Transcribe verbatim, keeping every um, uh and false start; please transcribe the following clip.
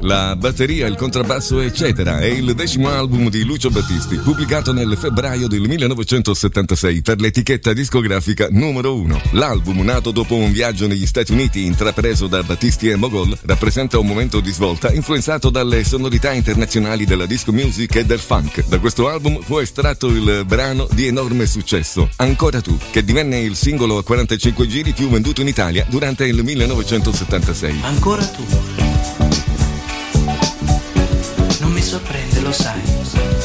la batteria, il contrabbasso eccetera. È il decimo album di Lucio Battisti, pubblicato nel febbraio del millenovecentosettantasei per l'etichetta discografica numero uno. L'album, nato dopo un viaggio negli Stati Uniti intrapreso da Battisti e Mogol, rappresenta un momento di svolta influenzato dalle sonorità internazionali della disco music e del funk. Da questo album fu estratto il brano di enorme successo, Ancora tu, che divenne il singolo a quarantacinque giri più venduto in Italia durante il millenovecentosettantasei. Ancora tu, non mi sorprende, lo sai.